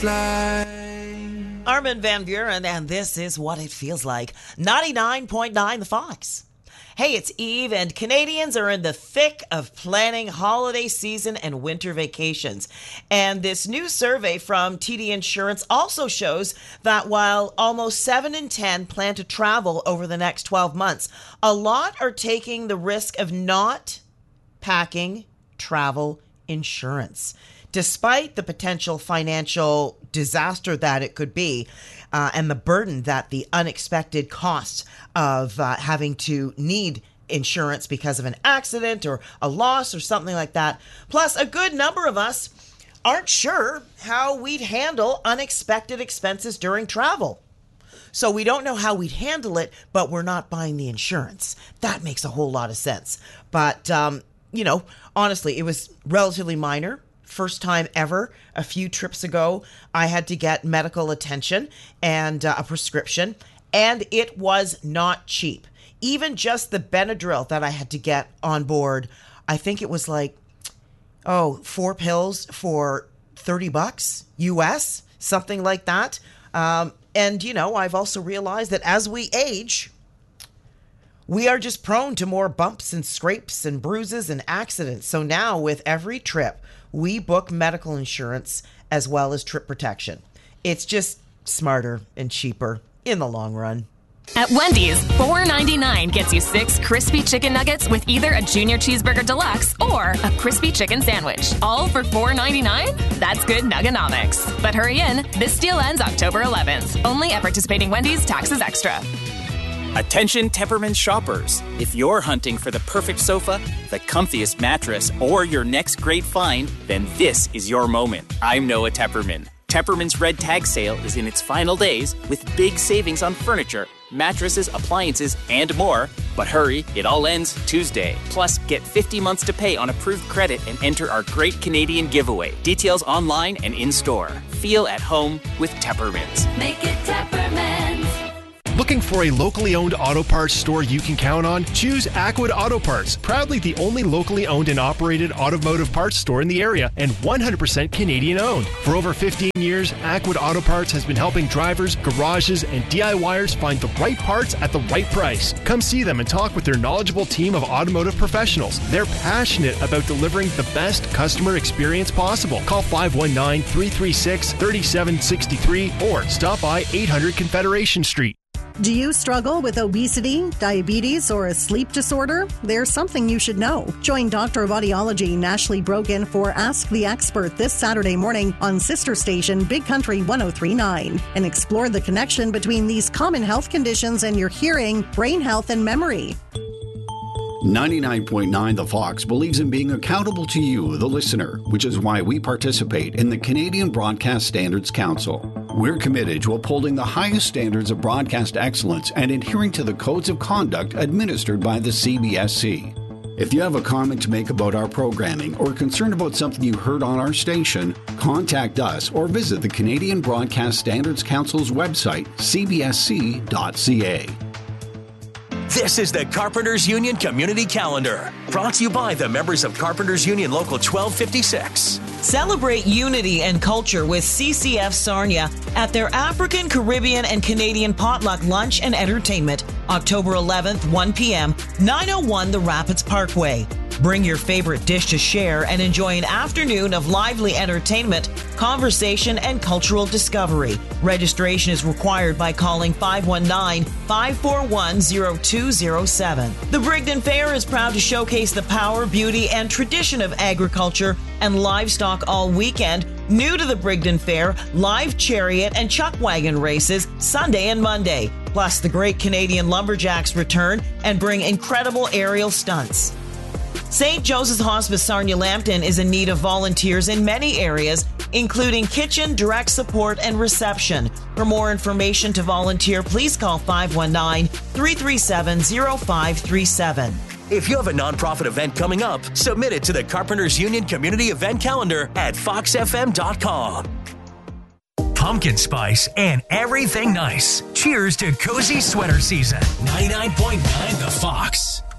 Armin van Buuren, and this is what it feels like. 99.9 The Fox. Hey, it's Eve, and Canadians are in the thick of planning holiday season and winter vacations. And this new survey from TD Insurance also shows that while almost 7 in 10 plan to travel over the next 12 months, a lot are taking the risk of not packing travel insurance, despite the potential financial disaster that it could be, and the burden that the unexpected costs of having to need insurance because of an accident or a loss or something like that. Plus, a good number of us aren't sure how we'd handle unexpected expenses during travel. So we don't know how we'd handle it, but we're not buying the insurance. That makes a whole lot of sense. But, honestly, it was relatively minor. First time ever, a few trips ago, I had to get medical attention and a prescription, and it was not cheap. Even just the Benadryl that I had to get on board, I think it was like, 4 pills for $30 US, something like that. I've also realized that as we age, we are just prone to more bumps and scrapes and bruises and accidents. So now with every trip, we book medical insurance as well as trip protection. It's just smarter and cheaper in the long run. At Wendy's, $4.99 gets you 6 crispy chicken nuggets with either a Junior Cheeseburger Deluxe or a crispy chicken sandwich. All for $4.99? That's good nuggonomics. But hurry in, this deal ends October 11th. Only at participating Wendy's, taxes extra. Attention Tepperman shoppers. If you're hunting for the perfect sofa, the comfiest mattress, or your next great find, then this is your moment. I'm Noah Tepperman. Tepperman's Red Tag Sale is in its final days with big savings on furniture, mattresses, appliances, and more. But hurry, it all ends Tuesday. Plus, get 50 months to pay on approved credit and enter our Great Canadian Giveaway. Details online and in-store. Feel at home with Tepperman's. Make it Tepperman's. Looking for a locally owned auto parts store you can count on? Choose Aquid Auto Parts, proudly the only locally owned and operated automotive parts store in the area and 100% Canadian owned. For over 15 years, Aquid Auto Parts has been helping drivers, garages, and DIYers find the right parts at the right price. Come see them and talk with their knowledgeable team of automotive professionals. They're passionate about delivering the best customer experience possible. Call 519-336-3763 or stop by 800 Confederation Street. Do you struggle with obesity, diabetes, or a sleep disorder? There's something you should know. Join Dr. of Audiology Nashley Brogan for Ask the Expert this Saturday morning on sister station Big Country 103.9 and explore the connection between these common health conditions and your hearing, brain health, and memory. 99.9 The Fox believes in being accountable to you, the listener, which is why we participate in the Canadian Broadcast Standards Council. We're committed to upholding the highest standards of broadcast excellence and adhering to the codes of conduct administered by the CBSC. If you have a comment to make about our programming or concerned about something you heard on our station, contact us or visit the Canadian Broadcast Standards Council's website, cbsc.ca. This is the Carpenters Union Community Calendar, brought to you by the members of Carpenters Union Local 1256. Celebrate unity and culture with CCF Sarnia at their African, Caribbean, and Canadian potluck lunch and entertainment, October 11th, 1 p.m., 901 The Rapids Parkway. Bring your favorite dish to share and enjoy an afternoon of lively entertainment, conversation, and cultural discovery. Registration is required by calling 519-541-0207. The Brigden Fair is proud to showcase the power, beauty, and tradition of agriculture and livestock all weekend. New to the Brigden Fair, live chariot and chuck wagon races Sunday and Monday. Plus, the Great Canadian Lumberjacks return and bring incredible aerial stunts. St. Joseph's Hospice Sarnia Lambton is in need of volunteers in many areas, including kitchen, direct support, and reception. For more information to volunteer, please call 519-337-0537. If you have a nonprofit event coming up, submit it to the Carpenters Union Community Event Calendar at foxfm.com. Pumpkin spice and everything nice. Cheers to cozy sweater season. 99.9 The Fox.